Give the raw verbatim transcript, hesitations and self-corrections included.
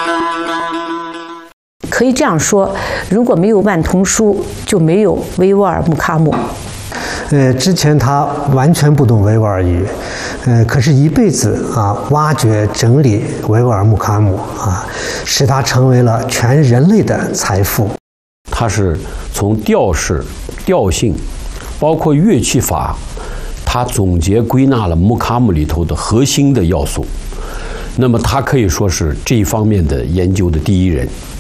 可以这样说，如果没有万童书，就没有维吾尔木卡姆。 呃，之前他完全不懂维吾尔语，呃，可是一辈子啊，挖掘整理维吾尔木卡姆啊，使他成为了全人类的财富。 他是从调式、调性，包括乐器法，他总结归纳了木卡姆里头的核心的要素。那么他可以说是这一方面的研究的第一人。